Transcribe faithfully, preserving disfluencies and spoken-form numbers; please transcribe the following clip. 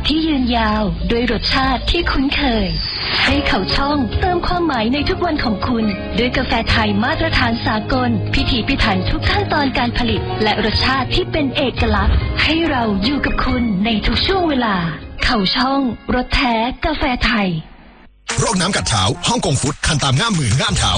ที่ยืนยาวด้วยรสชาติที่คุ้นเคยให้เขาช่องเติมความหมายในทุกวันของคุณด้วยกาแฟไทยมาตรฐานสากลพิถีพิถันทุกขั้นตอนการผลิตและรสชาติที่เป็นเอกลักษณ์ให้เราอยู่กับคุณในทุกช่วงเวลาเขาช่องรสแท้กาแฟไทยโรคน้ำกัดเท้าฮ่องกงฟุตคันตามง่ามมือง่ามเท้า